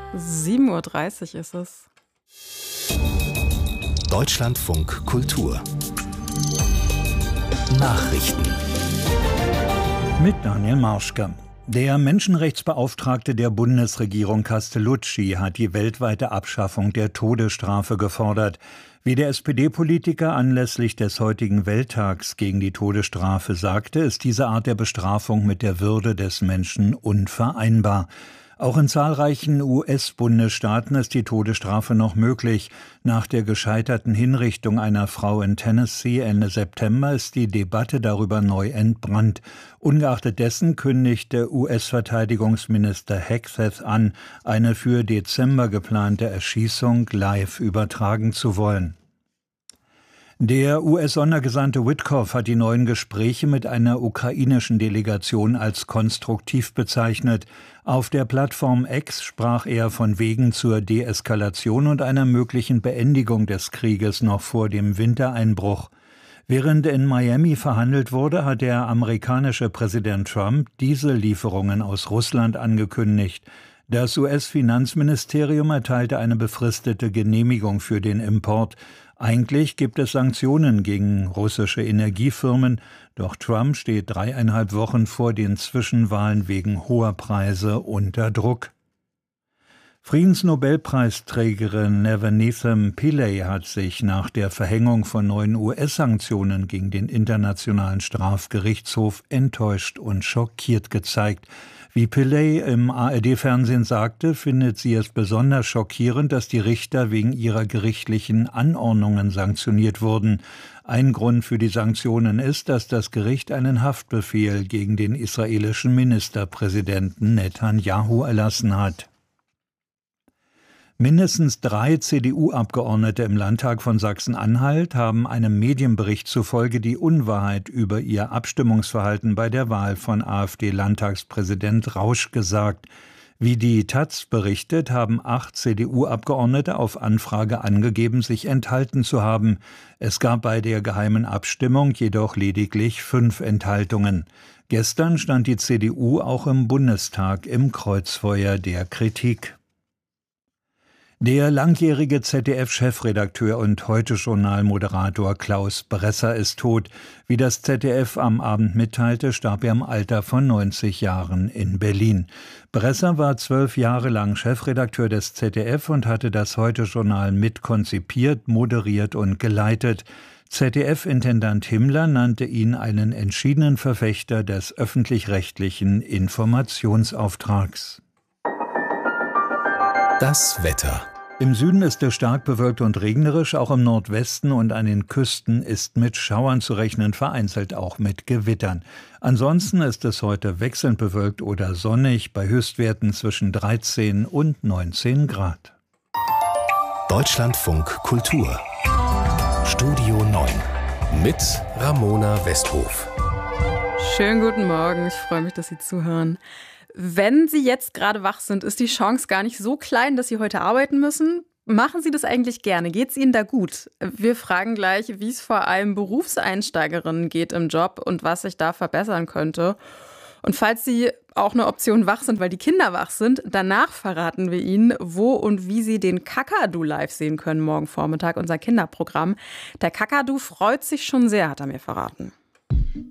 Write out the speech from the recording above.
7:30 Uhr ist es. Deutschlandfunk Kultur Nachrichten mit Daniel Marschke. Der Menschenrechtsbeauftragte der Bundesregierung Castellucci hat die weltweite Abschaffung der Todesstrafe gefordert. Wie der SPD-Politiker anlässlich des heutigen Welttags gegen die Todesstrafe sagte, ist diese Art der Bestrafung mit der Würde des Menschen unvereinbar. Auch in zahlreichen US-Bundesstaaten ist die Todesstrafe noch möglich. Nach der gescheiterten Hinrichtung einer Frau in Tennessee Ende September ist die Debatte darüber neu entbrannt. Ungeachtet dessen kündigte US-Verteidigungsminister Hegseth an, eine für Dezember geplante Erschießung live übertragen zu wollen. Der US-Sondergesandte Witkoff hat die neuen Gespräche mit einer ukrainischen Delegation als konstruktiv bezeichnet. Auf der Plattform X sprach er von Wegen zur Deeskalation und einer möglichen Beendigung des Krieges noch vor dem Wintereinbruch. Während in Miami verhandelt wurde, hat der amerikanische Präsident Trump Diesellieferungen aus Russland angekündigt. Das US-Finanzministerium erteilte eine befristete Genehmigung für den Import. Eigentlich gibt es Sanktionen gegen russische Energiefirmen, doch Trump steht 3,5 Wochen vor den Zwischenwahlen wegen hoher Preise unter Druck. Friedensnobelpreisträgerin Nevanyath Pillay hat sich nach der Verhängung von neuen US-Sanktionen gegen den Internationalen Strafgerichtshof enttäuscht und schockiert gezeigt. Wie Pillay im ARD-Fernsehen sagte, findet sie es besonders schockierend, dass die Richter wegen ihrer gerichtlichen Anordnungen sanktioniert wurden. Ein Grund für die Sanktionen ist, dass das Gericht einen Haftbefehl gegen den israelischen Ministerpräsidenten Netanyahu erlassen hat. Mindestens 3 CDU-Abgeordnete im Landtag von Sachsen-Anhalt haben einem Medienbericht zufolge die Unwahrheit über ihr Abstimmungsverhalten bei der Wahl von AfD-Landtagspräsident Rausch gesagt. Wie die taz berichtet, haben 8 CDU-Abgeordnete auf Anfrage angegeben, sich enthalten zu haben. Es gab bei der geheimen Abstimmung jedoch lediglich 5 Enthaltungen. Gestern stand die CDU auch im Bundestag im Kreuzfeuer der Kritik. Der langjährige ZDF-Chefredakteur und Heute-Journal-Moderator Klaus Bresser ist tot. Wie das ZDF am Abend mitteilte, starb er im Alter von 90 Jahren in Berlin. Bresser war 12 Jahre lang Chefredakteur des ZDF und hatte das Heute-Journal mitkonzipiert, moderiert und geleitet. ZDF-Intendant Himmler nannte ihn einen entschiedenen Verfechter des öffentlich-rechtlichen Informationsauftrags. Das Wetter. Im Süden ist es stark bewölkt und regnerisch, auch im Nordwesten und an den Küsten ist mit Schauern zu rechnen, vereinzelt auch mit Gewittern. Ansonsten ist es heute wechselnd bewölkt oder sonnig, bei Höchstwerten zwischen 13 und 19 Grad. Deutschlandfunk Kultur Studio 9 mit Ramona Westhof. Schönen guten Morgen, ich freue mich, dass Sie zuhören. Wenn Sie jetzt gerade wach sind, ist die Chance gar nicht so klein, dass Sie heute arbeiten müssen. Machen Sie das eigentlich gerne? Geht es Ihnen da gut? Wir fragen gleich, wie es vor allem Berufseinsteigerinnen geht im Job und was sich da verbessern könnte. Und falls Sie auch eine Option wach sind, weil die Kinder wach sind, danach verraten wir Ihnen, wo und wie Sie den Kakadu live sehen können morgen Vormittag, unser Kinderprogramm. Der Kakadu freut sich schon sehr, hat er mir verraten.